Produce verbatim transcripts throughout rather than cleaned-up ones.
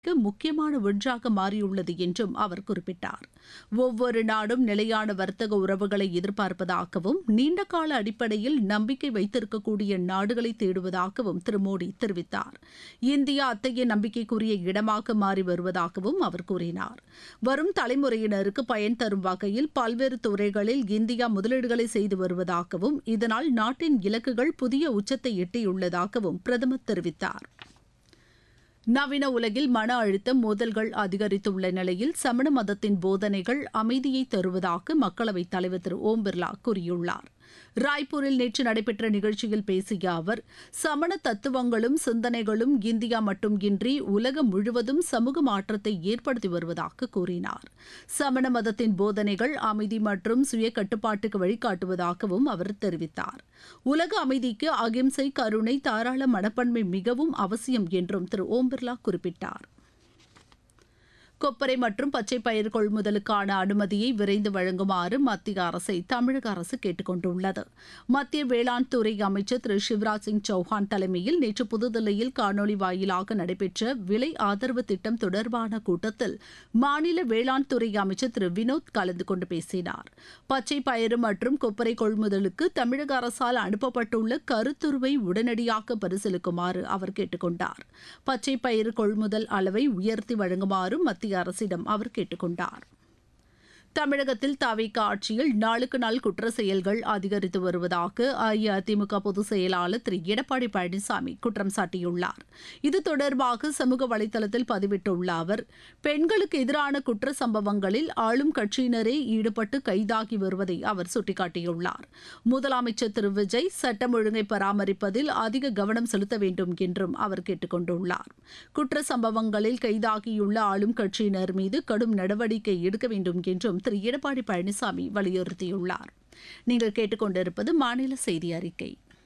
முக்கியமான ஒன்றாக மாறியுள்ளது என்றும் அவர் குறிப்பிட்டார். ஒவ்வொரு நாடும் நிலையான வர்த்தக உறவுகளை எதிர்பார்ப்பதாகவும் நீண்டகால அடிப்படையில் நம்பிக்கை வைத்திருக்கக்கூடிய நாடுகளை தேடுவதாகவும் திரு மோடி தெரிவித்தார். இந்தியா அத்தகைய நம்பிக்கைக்குரிய இடமாக மாறி வருவதாகவும் அவர் கூறினார். வரும் தலைமுறையினருக்கு பயன் தரும் வகையில் பல்வேறு துறைகளில் இந்தியா முதலீடுகளை செய்து வருவதாகவும் இதனால் நாட்டின் இலக்குகள் புதிய உச்சத்தை எட்டியுள்ளதாகவும் பிரதமர் தெரிவித்தார். நவீன உலகில் மன அழுத்தம் மோதல்கள் அதிகரித்துள்ள நிலையில் சமண மதத்தின் போதனைகள் அமைதியை தருவதாக மக்களவைத் தலைவர் திரு ஓம் பிர்லா கூறியுள்ளார். ராய்ப்பூரில் நேற்று நடைபெற்ற நிகழ்ச்சியில் பேசிய அவர், சமண தத்துவங்களும் சிந்தனைகளும் இந்தியா மட்டுமின்றி உலகம் முழுவதும் சமூக மாற்றத்தை ஏற்படுத்தி வருவதாக கூறினார். சமண மதத்தின் போதனைகள் அமைதி மற்றும் சுய கட்டுப்பாட்டுக்கு வழிகாட்டுவதாகவும் அவர் தெரிவித்தார். உலக அமைதிக்கு அகிம்சை, கருணை, தாராள மனப்பான்மை மிகவும் அவசியம் என்றும் திரு ஓம் பிர்லா குறிப்பிட்டார். கொப்பரை மற்றும் பச்சை பயிர் கொள்முதலுக்கான அனுமதியை விரைந்து வழங்குமாறு மத்திய அரசை தமிழக அரசு கேட்டுக் கொண்டுள்ளது. மத்திய வேளாண் துறை அமைச்சர் திரு சிவராஜ் சிங் சௌஹான் தலைமையில் நேற்று புதுதில்லியில் காணொலி வாயிலாக நடைபெற்ற விலை ஆதரவு திட்டம் தொடர்பான கூட்டத்தில் மாநில வேளாண் துறை அமைச்சர் திரு வினோத் கலந்து கொண்டு பேசினார். பச்சை பயிறு மற்றும் கொப்பரை கொள்முதலுக்கு தமிழக அரசால் அனுப்பப்பட்டுள்ள கருத்துருவை உடனடியாக பரிசீலிக்குமாறு அவர் கேட்டுக் கொண்டார். பச்சை பயிறு கொள்முதல் அளவை உயர்த்தி வழங்குமாறும் மத்திய அரசிடம் அவர் கேட்டுக் கொண்டார். தமிழகத்தில் தவிக ஆட்சியில் நாளுக்கு நாள் குற்ற செயல்கள் அதிகரித்து வருவதாக அஇஅதிமுக பொதுச் செயலாளர் திரு எடப்பாடி பழனிசாமி குற்றம் சாட்டியுள்ளார். இது தொடர்பாக சமூக வலைதளத்தில் பதிவிட்டுள்ள அவர், பெண்களுக்கு எதிரான குற்ற சம்பவங்களில் ஆளும் கட்சியினரே ஈடுபட்டு கைதாகி வருவதை அவர் சுட்டிக்காட்டியுள்ளார். முதலமைச்சர் திரு விஜய் சட்டம் ஒழுங்கை பராமரிப்பதில் அதிக கவனம் செலுத்த வேண்டும் என்றும் அவர் கேட்டுக் கொண்டுள்ளார். குற்ற சம்பவங்களில் கைதாகியுள்ள ஆளும் கட்சியினர் மீது கடும் நடவடிக்கை எடுக்க வேண்டும் என்றும் திரு எடப்பாடி பழனிசாமி வலியுறுத்தியுள்ளார். நீங்கள் கேட்டுக்கொண்டிருப்பது மாநில செய்தி அறிக்கை.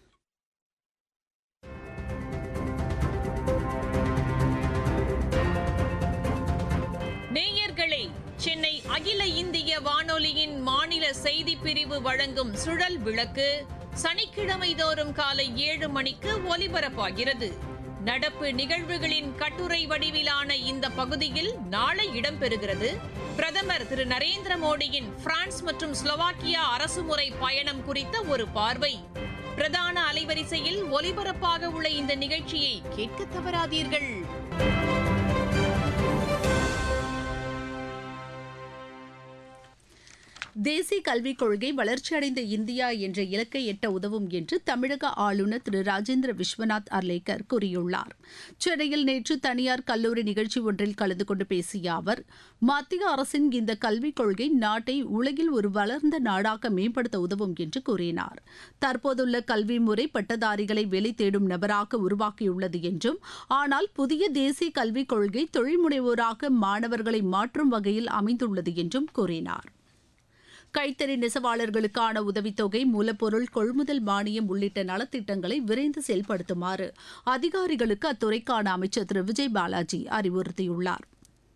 நேயர்களே, சென்னை அகில இந்திய வானொலியின் மாநில செய்தி பிரிவு வழங்கும் சுழல் விளக்கு சனிக்கிழமை தோறும் காலை ஏழு மணிக்கு ஒலிபரப்பாகிறது. நடப்பு நிகழ்வுகளின் கட்டுரை வடிவிலான இந்த பகுதியில் நாளை இடம்பெறுகிறது. பிரதமர் திரு நரேந்திர மோடியின் பிரான்ஸ் மற்றும் ஸ்லோவாக்கியா அரசுமுறை பயணம் குறித்த ஒரு பார்வை. பிரதான அலைவரிசையில் ஒலிபரப்பாக உள்ள இந்த நிகழ்ச்சியை கேட்க தவறாதீர்கள். தேசிய கல்விக் கொள்கை வளர்ச்சியடைந்த இந்தியா என்ற இலக்கை எட்ட உதவும் என்று தமிழக ஆளுநர் திரு ராஜேந்திர விஸ்வநாத் அர்லேக்கர் கூறியுள்ளார். சென்னையில் நேற்று தனியார் கல்லூரி நிகழ்ச்சி ஒன்றில் கலந்து கொண்டு பேசிய அவர், மத்திய அரசின் இந்த கல்விக் கொள்கை நாட்டை உலகில் ஒரு வளர்ந்த நாடாக மேம்படுத்த உதவும் என்று கூறினார். தற்போதுள்ள கல்வி முறை பட்டதாரிகளை வேலை தேடும் நபராக உருவாக்கியுள்ளது என்றும், ஆனால் புதிய தேசிய கல்விக் கொள்கை தொழில்முனைவோராக மாணவர்களை மாற்றும் வகையில் அமைந்துள்ளது என்றும் கூறினார். கைத்தறி நெசவாளர்களுக்கான உதவித்தொகை, மூலப்பொருள் கொள்முதல் மானியம் உள்ளிட்ட நலத்திட்டங்களை விரைந்து செயல்படுத்துமாறு அதிகாரிகளுக்கு அத்துறைக்கான அமைச்சர் திரு விஜய் பாலாஜி அறிவுறுத்தியுள்ளார்.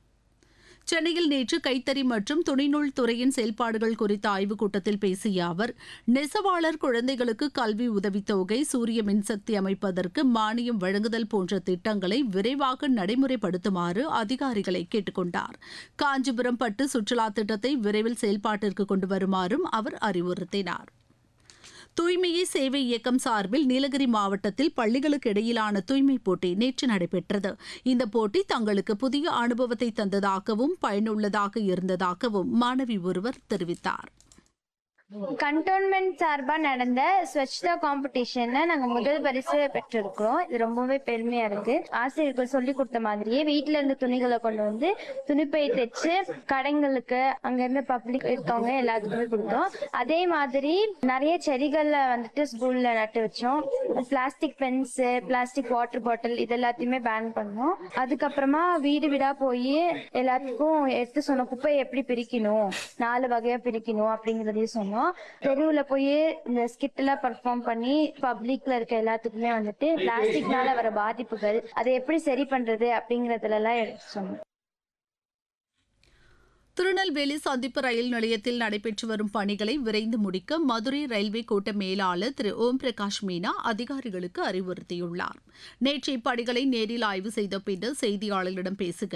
சென்னையில் நேற்று கைத்தறி மற்றும் துணிநூல் துறையின் செயல்பாடுகள் குறித்த ஆய்வுக் கூட்டத்தில் பேசிய அவர், நெசவாளர் குழந்தைகளுக்கு கல்வி உதவித்தொகை, சூரிய மின்சக்தி அமைப்பதற்கு மானியம் வழங்குதல் போன்ற திட்டங்களை விரைவாக நடைமுறைப்படுத்துமாறு அதிகாரிகளை கேட்டுக் கொண்டார். காஞ்சிபுரம் பட்டு சுற்றுலா திட்டத்தை விரைவில் செயல்பாட்டிற்கு கொண்டு வருமாறும் அவர் அறிவுறுத்தினார். தூய்மையே சேவை இயக்கம் சார்பில் நீலகிரி மாவட்டத்தில் பள்ளிகளுக்கு இடையிலான தூய்மை போட்டி நேற்று நடைபெற்றது. இந்த போட்டி தங்களுக்கு புதிய அனுபவத்தை தந்ததாகவும் பயனுள்ளதாக இருந்ததாகவும் மாணவி ஒருவர் தெரிவித்தார். கண்டோன்மெண்ட் சார்பா நடந்த ஸ்வச்தா காம்படிஷன்ல நாங்க முதல் பரிசு பெற்றிருக்கிறோம். இது ரொம்பவே பெருமையா இருக்கு. ஆசிரியர்கள் சொல்லி கொடுத்த மாதிரியே வீட்டுல இருந்து துணிகளை கொண்டு வந்து துணிப்பை தைச்சு கடைங்களுக்கு அங்க இருந்து பப்ளிக் இருக்கவங்க எல்லாத்துக்குமே கொடுத்தோம். அதே மாதிரி நிறைய செடிகள்ல வந்துட்டு ஸ்கூல்ல நட்டு வச்சோம். Plastic Benz, plastic water bottle இது எல்லாத்தையுமே பேன் பண்ணோம். அதுக்கப்புறமா வீடு வீடா போய் எல்லாத்துக்கும் எடுத்து சொன்ன குப்பையை எப்படி பிரிக்கணும், நாலு வகையா பிரிக்கணும் அப்படிங்கறதையும் சொன்னோம். தெருவுல போய் இந்த ஸ்கிட் எல்லாம் பெர்ஃபார்ம் பண்ணி பப்ளிக்ல இருக்க எல்லாத்துக்குமே வந்துட்டு பிளாஸ்டிக்னால வர பாதிப்புகள் அதை எப்படி சரி பண்றது அப்படிங்கறதுல எல்லாம் எடுத்து சொன்னோம். திருநெல்வேலி சந்திப்பு ரயில் நிலையத்தில் நடைபெற்று வரும் பணிகளை விரைந்து முடிக்க மதுரை ரயில்வே கோட்ட மேலாளர் திரு ஓம் பிரகாஷ் மீனா அதிகாரிகளுக்கு அறிவுறுத்தியுள்ளார். நேற்று இப்பணிகளை நேரில் ஆய்வு செய்த பின்னர் செய்தியாளர்களிடம் பேசுகையில்